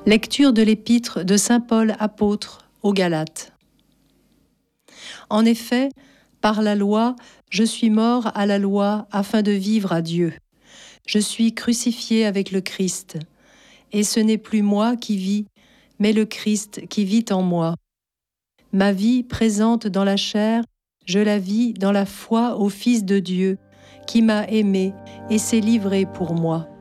Lecture de l'épître de saint Paul apôtre aux Galates. En effet, par la loi, je suis mort à la loi afin de vivre à Dieu. Je suis crucifié avec le Christ, et ce n'est plus moi qui vis, mais le Christ qui vit en moi. Ma vie présente dans la chair, je la vis dans la foi au Fils de Dieu, qui m'a aimé et s'est livré pour moi.